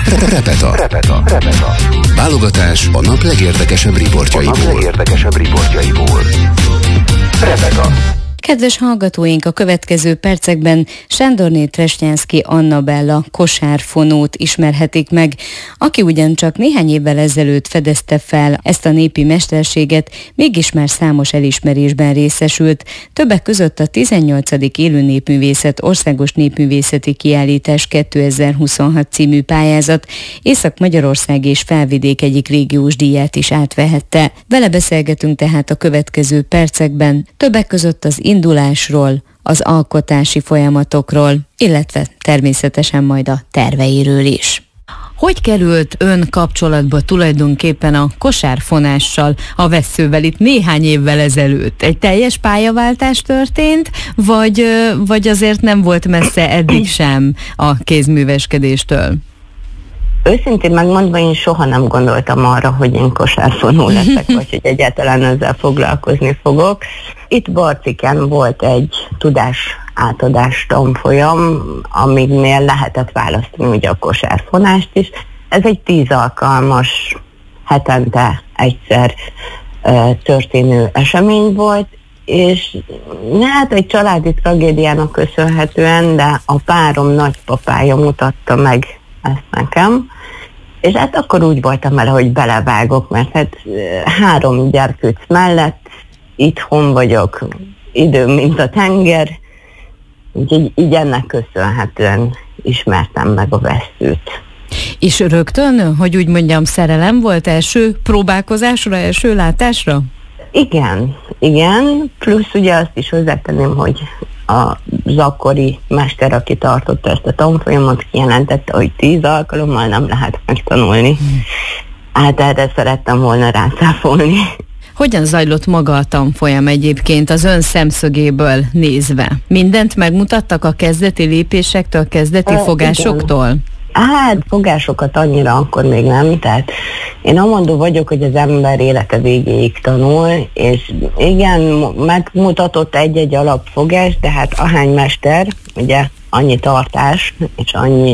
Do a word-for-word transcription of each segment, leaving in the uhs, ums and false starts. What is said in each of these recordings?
Repeta. Repeta. Repeta. Válogatás a nap legérdekesebb riportjaiból. A nap legérdekesebb riportjaiból. Repeta. Kedves hallgatóink, a következő percekben Sándorné Tresnyánszky Annabella kosárfonót ismerhetik meg, aki ugyancsak néhány évvel ezelőtt fedezte fel ezt a népi mesterséget, mégis már számos elismerésben részesült. Többek között a tizennyolcadik Élő Népművészet Országos Népművészeti Kiállítás kétezer-huszonhat című pályázat Észak-Magyarország és Felvidék egyik régiós díját is átvehette. Vele beszélgetünk tehát a következő percekben, többek között az indulásról, az alkotási folyamatokról, illetve természetesen majd a terveiről is. Hogy került ön kapcsolatba tulajdonképpen a kosárfonással, a vesszővel itt néhány évvel ezelőtt? Egy teljes pályaváltás történt, vagy, vagy azért nem volt messze eddig sem a kézműveskedéstől? Őszintén megmondva, én soha nem gondoltam arra, hogy én kosárfonó leszek, vagy hogy egyáltalán ezzel foglalkozni fogok. Itt Barciken volt egy tudás átadás tanfolyam, amiknél lehetett választani ugye a kosárfonást is. Ez egy tíz alkalmas, hetente egyszer e, történő esemény volt, és hát egy családi tragédiának köszönhetően, de a párom nagypapája mutatta meg ezt nekem, és hát akkor úgy voltam vele, hogy belevágok, mert hát három gyerkőc mellett itthon vagyok, időm, mint a tenger, úgyhogy így ennek köszönhetően ismertem meg a vesszőt. És rögtön, hogy úgy mondjam, szerelem volt első próbálkozásra, első látásra? Igen, igen, plusz ugye azt is hozzátenném, hogy az akkori mester, aki tartotta ezt a tanfolyamot, kijelentette, hogy tíz alkalommal nem lehet megtanulni. Hát erre szerettem volna rászáfolni. Hogyan zajlott maga a tanfolyam egyébként az ön szemszögéből nézve? Mindent megmutattak a kezdeti lépésektől, a kezdeti e, fogásoktól? Igen. Hát fogásokat annyira akkor még nem, tehát én amondó vagyok, hogy az ember élete végéig tanul, és igen, megmutatott egy-egy alapfogás, de hát ahány mester, ugye annyi tartás, és annyi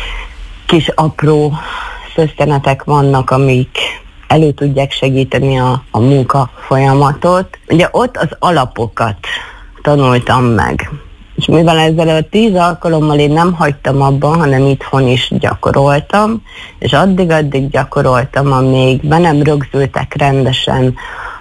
kis apró szösztenetek vannak, amik elő tudják segíteni a, a munka folyamatot. Ugye ott az alapokat tanultam meg. És mivel ezzel a tíz alkalommal én nem hagytam abban, hanem itthon is gyakoroltam, és addig-addig gyakoroltam, amíg be nem rögzültek rendesen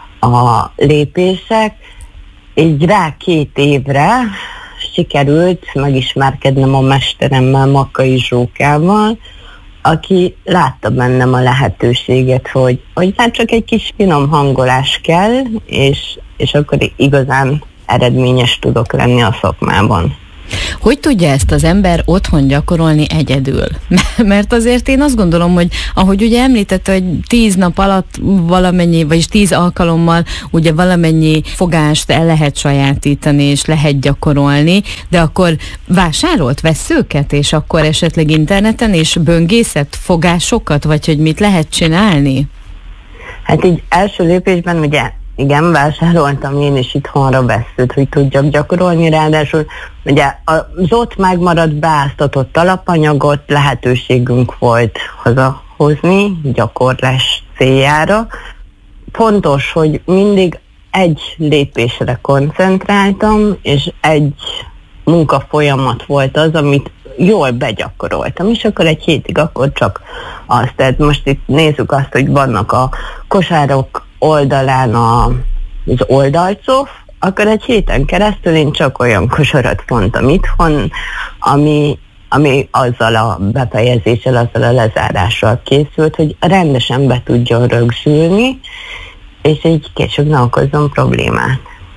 a lépések, így rá két évre sikerült megismerkednem a mesteremmel, Makkai Zsókával, aki látta bennem a lehetőséget, hogy, hogy hát csak egy kis finom hangolás kell, és, és akkor igazán eredményes tudok lenni a szakmában. Hogy tudja ezt az ember otthon gyakorolni egyedül? Mert azért én azt gondolom, hogy ahogy ugye említette, hogy tíz nap alatt valamennyi, vagyis tíz alkalommal ugye valamennyi fogást el lehet sajátítani, és lehet gyakorolni, de akkor vásárolt vesszőket, és akkor esetleg interneten is böngészett fogásokat, vagy hogy mit lehet csinálni? Hát így első lépésben ugye igen, vásároltam én is itthonra vesszőt, hogy tudjak gyakorolni, ráadásul ugye az ott megmaradt beáztatott alapanyagot lehetőségünk volt hazahozni gyakorlás céljára. Fontos, hogy mindig egy lépésre koncentráltam, és egy munkafolyamat volt az, amit jól begyakoroltam, és akkor egy hétig akkor csak azt. Tehát most itt nézzük azt, hogy vannak a kosárok oldalán a, az oldalcof, akkor egy héten keresztül én csak olyan kosarat mondtam itthon, ami, ami azzal a befejezéssel, azzal a lezárással készült, hogy rendesen be tudjon rögzülni, és így később ne okozzon problémát.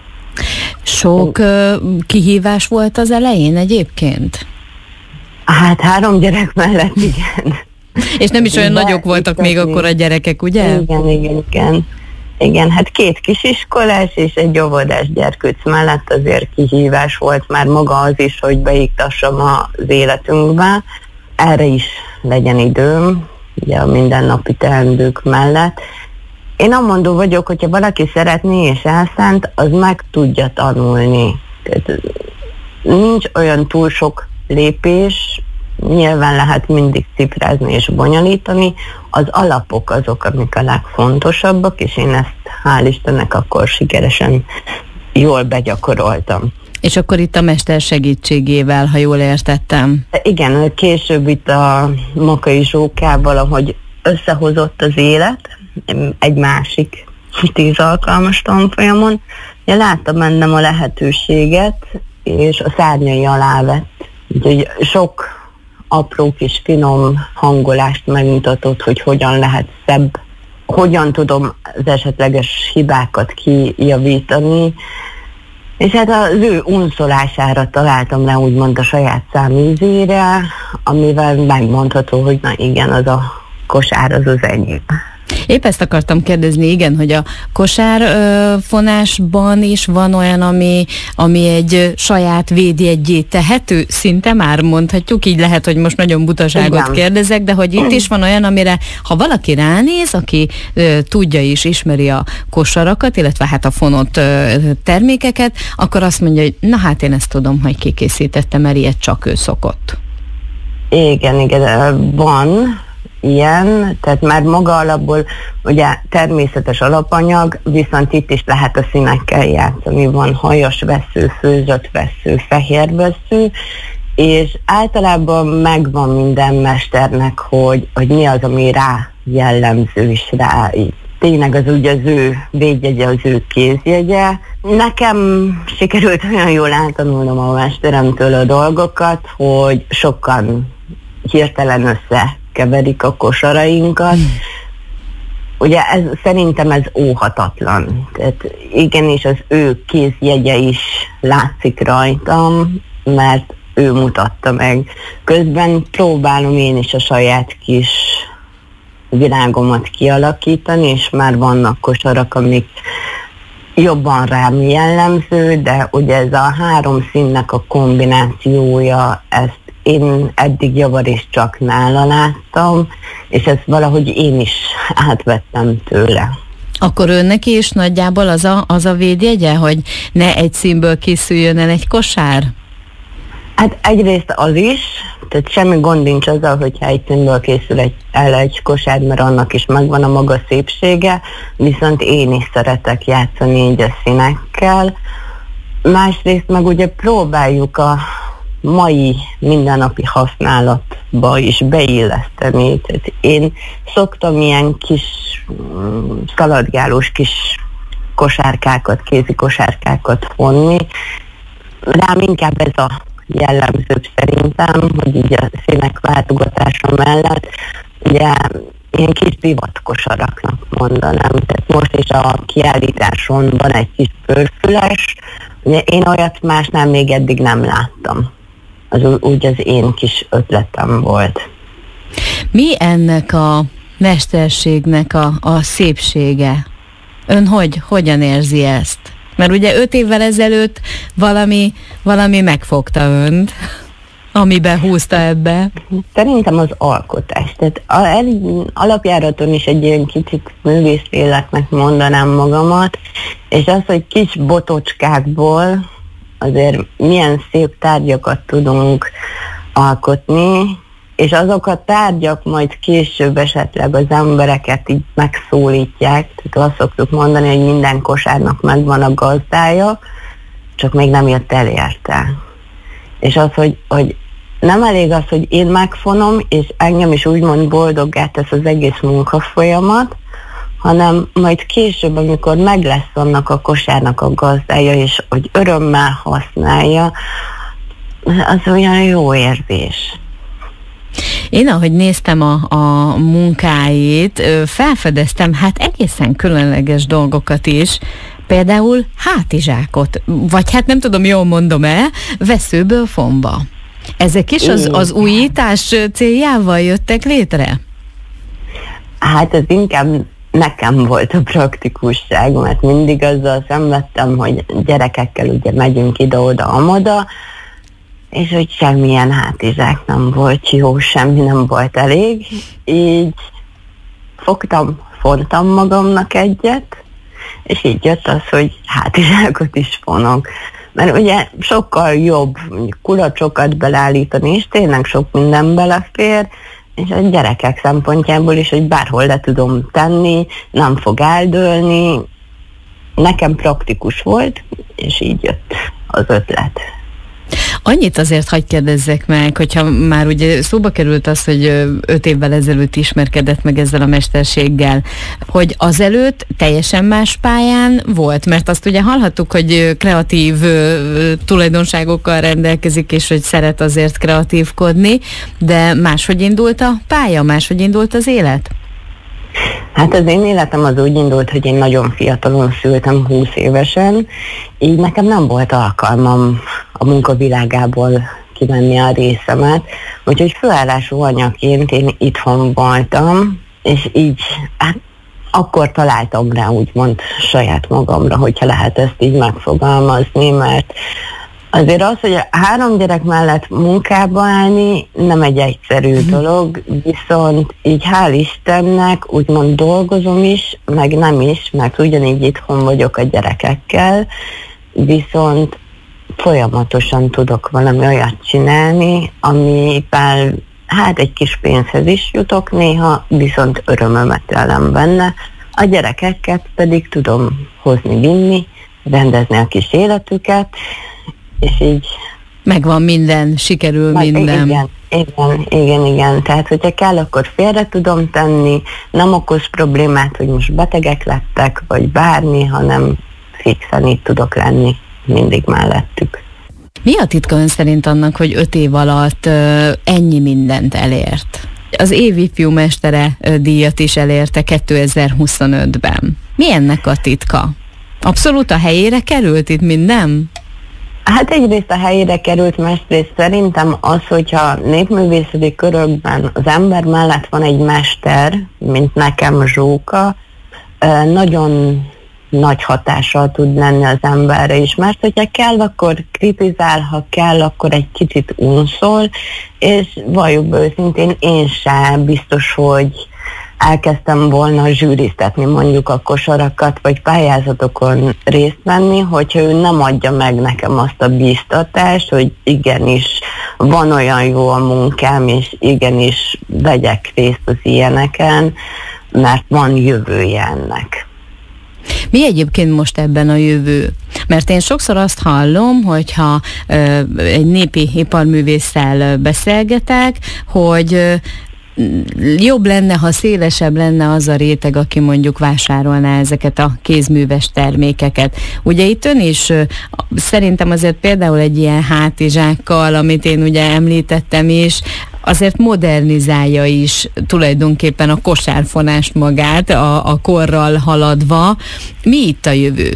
Sok uh, kihívás volt az elején egyébként? Hát három gyerek mellett igen. És nem is olyan de nagyok voltak még akkor a gyerekek, ugye? Igen, igen, igen. Igen, hát két kisiskolás és egy óvodás gyerkőc mellett azért kihívás volt már maga az is, hogy beiktassam az életünkbe. Erre is legyen időm, ugye a mindennapi teendők mellett. Én amondó vagyok, hogyha valaki szeretné és elszánt, az meg tudja tanulni. Tehát nincs olyan túl sok lépés, nyilván lehet mindig ciprázni és bonyolítani, az alapok azok, amik a legfontosabbak, és én ezt hál' Istennek akkor sikeresen jól begyakoroltam. És akkor itt a mester segítségével, ha jól értettem. Igen, később itt a Makai Zsókával, ahogy összehozott az élet, egy másik tíz alkalmas tanfolyamon, én láttam bennem a lehetőséget, és a szárnyai alá vett. Úgyhogy sok apró kis finom hangolást megmutatott, hogy hogyan lehet szebb, hogyan tudom az esetleges hibákat kijavítani, és hát az ő unszolására találtam le úgymond a saját számízére, amivel megmondható, hogy na igen, az a kosár az az enyém. Épp ezt akartam kérdezni, igen, hogy a kosárfonásban is van olyan, ami, ami egy saját védjeggyé tehető, szinte már mondhatjuk, így lehet, hogy most nagyon butaságot igen. kérdezek, de hogy itt is van olyan, amire ha valaki ránéz, aki ö, tudja is, ismeri a kosarakat, illetve hát a fonott ö, termékeket, akkor azt mondja, hogy na hát én ezt tudom, hogy kikészítettem, mert ilyet csak ő szokott. Igen, igen, van ilyen, tehát már maga alapból ugye természetes alapanyag, viszont itt is lehet a színekkel játszani. Van hajas vesző, főzött vesző, fehér vesző, és általában megvan minden mesternek, hogy, hogy mi az, ami rá jellemző is rá. Tényleg az ugye az ő védjegye, az ő kézjegye. Nekem sikerült olyan jól áttanulnom a mesteremtől a dolgokat, hogy sokan hirtelen össze keverik a kosarainkat. Ugye ez, szerintem ez óhatatlan. Tehát igenis az ő kézjegye is látszik rajtam, mert ő mutatta meg. Közben próbálom én is a saját kis világomat kialakítani, és már vannak kosarak, amik jobban rám jellemző, de ugye ez a három színnek a kombinációja, ezt én eddig javarészt csak nála láttam, és ezt valahogy én is átvettem tőle. Akkor önnek is nagyjából az a, az a védjegye, hogy ne egy színből készüljön el egy kosár? Hát egyrészt az is, tehát semmi gond nincs azzal, hogyha egy színből készül egy, el egy kosár, mert annak is megvan a maga szépsége, viszont én is szeretek játszani így a színekkel. Másrészt meg ugye próbáljuk a mai mindennapi használatba is beilleszteni. Tehát én szoktam ilyen kis szaladgálós kis kosárkákat, kézi kosárkákat vonni. Rám inkább ez a jellemzőbb szerintem, hogy így a színek váltogatása mellett ugye ilyen kis divatkosaraknak mondanám. Tehát most is a kiállításon van egy kis pörfüles, ugye én olyat másnál még eddig nem láttam. Az úgy az én kis ötletem volt. Mi ennek a mesterségnek a, a szépsége? Ön hogy, hogyan érzi ezt? Mert ugye öt évvel ezelőtt valami, valami megfogta önt, amiben húzta ebbe. Szerintem az alkotás. Tehát alapjáraton is egy ilyen kicsit művészéletnek mondanám magamat, és az, hogy kis botocskákból azért milyen szép tárgyakat tudunk alkotni, és azok a tárgyak majd később esetleg az embereket így megszólítják. Tehát azt szoktuk mondani, hogy minden kosárnak megvan a gazdája, csak még nem jött el érte. És az, hogy, hogy nem elég az, hogy én megfonom, és engem is úgymond boldoggá tesz az egész munkafolyamat, hanem majd később, amikor meg lesz annak a kosárnak a gazdája, és hogy örömmel használja, az olyan jó érzés. Én, ahogy néztem a, a munkáit, felfedeztem hát egészen különleges dolgokat is, például hátizsákot, vagy hát nem tudom, jól mondom-e, veszőből fonva. Ezek is az, az újítás céljával jöttek létre? Hát ez inkább nekem volt a praktikusság, mert mindig azzal szenvedtem, hogy gyerekekkel ugye megyünk ide-oda, amoda, és hogy semmilyen hátizsák nem volt jó, semmi nem volt elég. Így fogtam, fontam magamnak egyet, és így jött az, hogy hátizsákot is fonok. mert ugye sokkal jobb kulacsokat belállítani, és tényleg sok minden belefér, és a gyerekek szempontjából is, hogy bárhol le tudom tenni, nem fog eldőlni. Nekem praktikus volt, és így jött az ötlet. Annyit azért hadd kérdezzek meg, hogyha már ugye szóba került az, hogy öt évvel ezelőtt ismerkedett meg ezzel a mesterséggel, hogy azelőtt teljesen más pályán volt, mert azt ugye hallhattuk, hogy kreatív tulajdonságokkal rendelkezik, és hogy szeret azért kreatívkodni, de máshogy indult a pálya, máshogy indult az élet? Hát az én életem az úgy indult, hogy én nagyon fiatalon szültem, húsz évesen, így nekem nem volt alkalmam a munkavilágából kivenni a részemet, úgyhogy főállású anyaként én itthon voltam, és így hát akkor találtam rá úgymond saját magamra, hogyha lehet ezt így megfogalmazni, mert azért az, hogy a három gyerek mellett munkába állni nem egy egyszerű dolog, viszont így hál' Istennek úgymond dolgozom is, meg nem is, mert ugyanígy itthon vagyok a gyerekekkel, viszont folyamatosan tudok valami olyat csinálni, amivel hát egy kis pénzhez is jutok néha, viszont örömömet élem benne. A gyerekeket pedig tudom hozni, vinni, rendezni a kis életüket, és így... Megvan minden, sikerül meg, minden. Igen, igen, igen, igen. Tehát, hogyha kell, akkor félre tudom tenni, nem okoz problémát, hogy most betegek lettek, vagy bármi, hanem fixen így tudok lenni mindig mellettük. Mi a titka ön szerint annak, hogy öt év alatt uh, ennyi mindent elért? Az év ifjú mestere uh, díjat is elérte kétezer-huszonötben. Mi ennek a titka? Abszolút a helyére került itt minden? Hát egyrészt a helyére került, másrészt szerintem az, hogyha népművészeti körökben az ember mellett van egy mester, mint nekem Zsóka, nagyon nagy hatással tud lenni az emberre is, mert hogyha kell, akkor kritizál, ha kell, akkor egy kicsit unszol, és valljuk be őszintén, én sem biztos, hogy elkezdtem volna zsűriztetni mondjuk a kosarakat, vagy pályázatokon részt venni, hogyha ő nem adja meg nekem azt a bíztatást, hogy igenis van olyan jó a munkám, és igenis vegyek részt az ilyeneken, mert van jövője ennek. Mi egyébként most ebben a jövő? Mert én sokszor azt hallom, hogyha ö, egy népi iparművésszel beszélgetek, hogy ö, jobb lenne, ha szélesebb lenne az a réteg, aki mondjuk vásárolná ezeket a kézműves termékeket. Ugye itt ön is szerintem azért például egy ilyen hátizsákkal, amit én ugye említettem is, azért modernizálja is tulajdonképpen a kosárfonást magát, a, a korral haladva. Mi itt a jövő?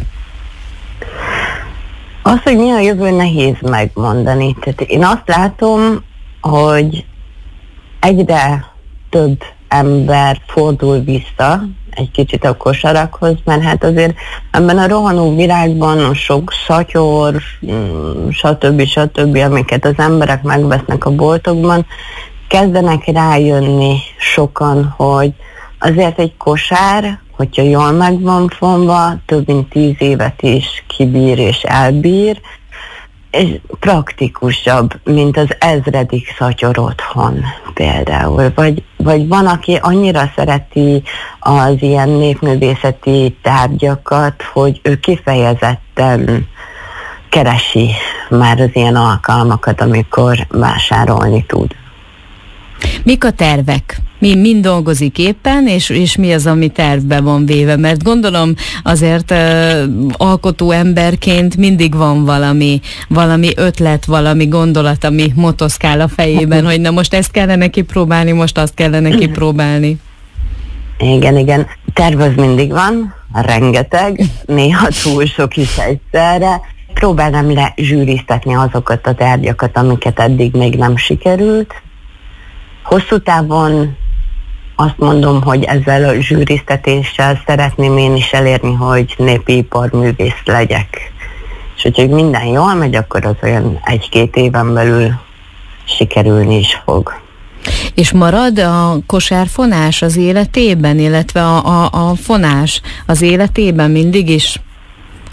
Az, hogy mi a jövő, nehéz megmondani. Tehát én azt látom, hogy egyre több ember fordul vissza egy kicsit a kosarakhoz, mert hát azért ebben a rohanó világban sok szatyor, stb. stb., amiket az emberek megvesznek a boltokban, kezdenek rájönni sokan, hogy azért egy kosár, hogyha jól meg van fonva, több mint tíz évet is kibír és elbír, és praktikusabb, mint az ezredik szatyor otthon például. Vagy, vagy van, aki annyira szereti az ilyen népművészeti tárgyakat, hogy ő kifejezetten keresi már az ilyen alkalmakat, amikor vásárolni tud. Mik a tervek? Mi mind dolgozik éppen, és, és mi az, ami tervbe van véve? Mert gondolom azért uh, alkotó emberként mindig van valami, valami ötlet, valami gondolat, ami motoszkál a fejében, hogy na most ezt kellene kipróbálni, most azt kellene kipróbálni. Igen, igen. Terv az mindig van, rengeteg, néha túl sok is egyszerre. Próbálom lezsűriztetni azokat a tárgyakat, amiket eddig még nem sikerült. Hosszú távon azt mondom, hogy ezzel a zsűriztetéssel szeretném én is elérni, hogy népi iparművész legyek. És hogyha minden jól megy, akkor az olyan egy-két éven belül sikerülni is fog. És marad a kosárfonás az életében, illetve a, a, a fonás az életében mindig is?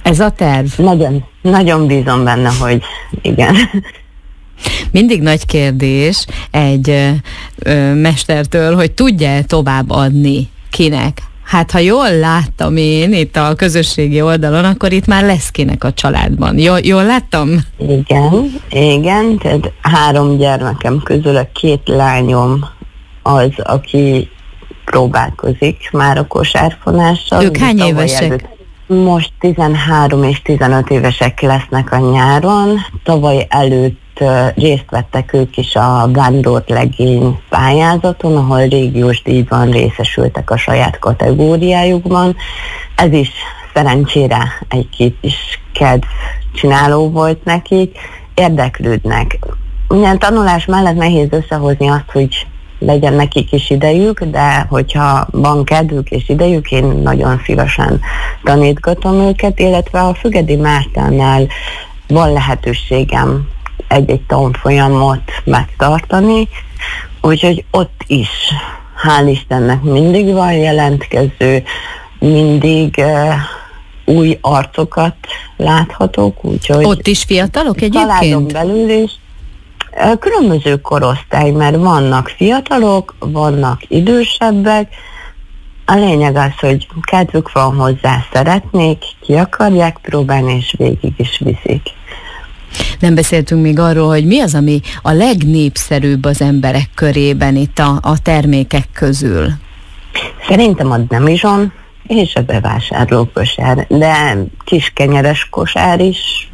Ez a terv? Nagyon, nagyon bízom benne, hogy igen. Mindig nagy kérdés egy ö, ö, mestertől, hogy tudja tovább adni kinek. Hát ha jól láttam én itt a közösségi oldalon, akkor itt már lesz kinek a családban. Jól, jól láttam? Igen, igen, tehát három gyermekem közül a két lányom az, aki próbálkozik már a kosárfonással. Ők hány évesek? Előtt, most tizenhárom és tizenöt évesek lesznek a nyáron. Tavaly előtt uh, részt vettek ők is a Vándort legény pályázaton, ahol régiós díjban részesültek a saját kategóriájukban. Ez is szerencsére egy-két is kedv csináló volt nekik. Érdeklődnek. Ugyan tanulás mellett nehéz összehozni azt, hogy legyen nekik is idejük, de hogyha van kedvük és idejük, én nagyon szívesen tanítgatom őket, illetve a Fügedi Mártánál van lehetőségem egy-egy tanfolyamot megtartani, úgyhogy ott is, hál' Istennek mindig van jelentkező, mindig uh, új arcokat láthatok, úgyhogy... Ott is fiatalok egyébként? Családon belül is. Különböző korosztály, mert vannak fiatalok, vannak idősebbek. A lényeg az, hogy kedvük van hozzá, szeretnék, ki akarják próbálni, és végig is viszik. Nem beszéltünk még arról, hogy mi az, ami a legnépszerűbb az emberek körében itt a, a termékek közül? Szerintem a demizson és a bevásárló kosár, de kiskenyeres kosár is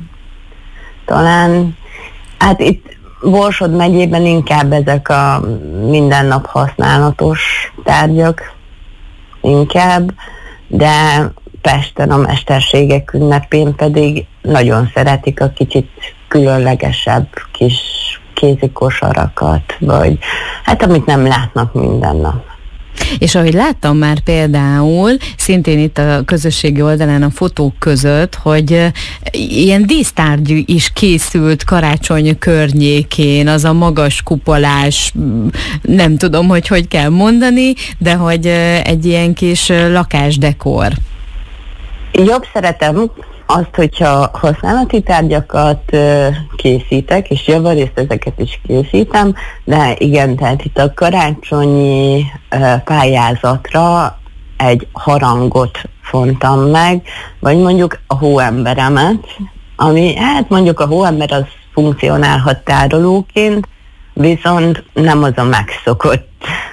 talán. Hát itt Borsod megyében inkább ezek a mindennap használatos tárgyak inkább, de Pesten a mesterségek ünnepén pedig nagyon szeretik a kicsit különlegesebb kis kézikosarakat, vagy hát amit nem látnak minden nap. És ahogy láttam már például, szintén itt a közösségi oldalán a fotók között, hogy ilyen dísztárgy is készült karácsony környékén, az a magas kupolás, nem tudom, hogy hogy kell mondani, de hogy egy ilyen kis lakásdekor. Jobb szeretem azt, hogyha használati tárgyakat készítek, és javarészt ezeket is készítem, de igen, tehát itt a karácsonyi pályázatra egy harangot fontam meg, vagy mondjuk a hóemberemet, ami, hát mondjuk a hóember az funkcionálhat tárolóként, viszont nem az a megszokott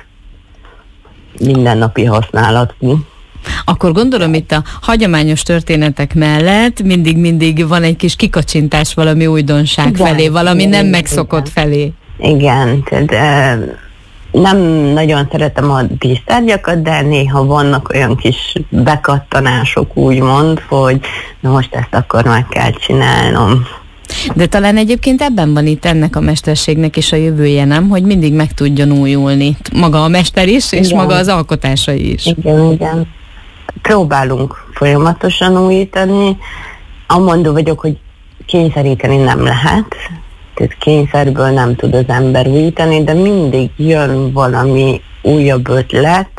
mindennapi használatú. Akkor gondolom itt a hagyományos történetek mellett mindig-mindig van egy kis kikacsintás valami újdonság igen, felé, valami igen, nem megszokott igen. felé. Igen, de nem nagyon szeretem a dísztárgyakat, de néha vannak olyan kis bekattanások úgymond, hogy na most ezt akkor meg kell csinálnom. De talán egyébként ebben van itt ennek a mesterségnek is a jövője, nem? Hogy mindig meg tudjon újulni. Maga a mester is, és igen. maga az alkotásai is. Igen, igen. Próbálunk folyamatosan újítani. Amondó vagyok, hogy kényszeríteni nem lehet. Tehát kényszerből nem tud az ember újítani, de mindig jön valami újabb ötlet,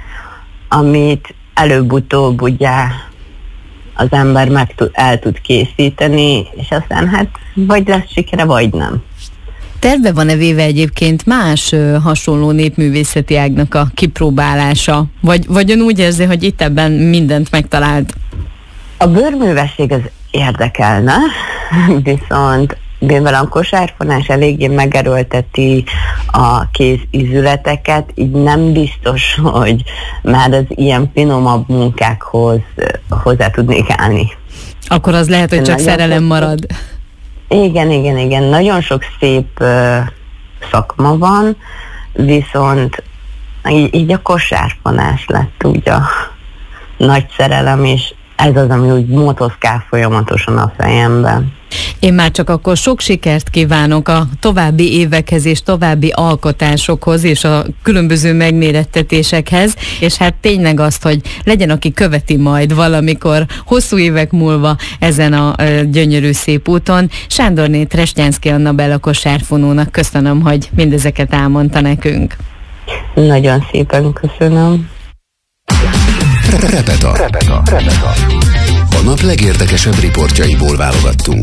amit előbb-utóbb ugye az ember meg tud, el tud készíteni, és aztán hát vagy lesz sikere, vagy nem. Terve van-e véve egyébként más ö, hasonló népművészeti ágnak a kipróbálása? Vagy, vagy ön úgy érzi, hogy itt ebben mindent megtalált? A bőrművesség az érdekelne, viszont mivel a kosárfonás eléggé megerőlteti a kézizületeket, így nem biztos, hogy már az ilyen finomabb munkákhoz hozzá tudnék állni. Akkor az lehet, hogy csak nagyon szerelem marad. Igen, igen, igen. Nagyon sok szép uh, szakma van, viszont így, így a kosárfonás lett úgy a nagy szerelem, és ez az, ami úgy motoszkál folyamatosan a fejemben. Én már csak akkor sok sikert kívánok a további évekhez és további alkotásokhoz és a különböző megmérettetésekhez, és hát tényleg azt, hogy legyen, aki követi majd valamikor hosszú évek múlva ezen a gyönyörű szép úton. Sándorné Tresnyánszky Annabella kosárfonónak köszönöm, hogy mindezeket elmondta nekünk. Nagyon szépen köszönöm. Repeta. Repeta. Repeta. A nap legérdekesebb riportjaiból válogattunk.